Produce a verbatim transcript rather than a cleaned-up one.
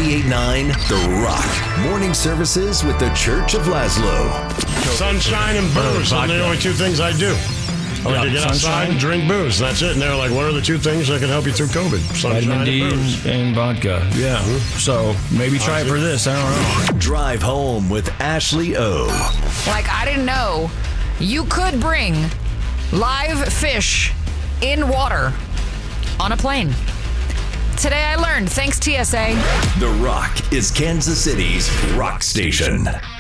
ninety-eight point nine The Rock. Morning services with the Church of Laszlo. Sunshine and booze. Those are the only two things I do. I like Yeah, to get sunshine. outside and drink booze. That's it. And they're like, what are the two things that can help you through COVID? Sunshine Vitamin D and booze. and, and vodka. Yeah. So maybe try it for this. I don't know. Drive home with Ashley O. Like, I didn't know you could bring live fish in water on a plane. Today I learned. Thanks, T S A. The Rock is Kansas City's rock station.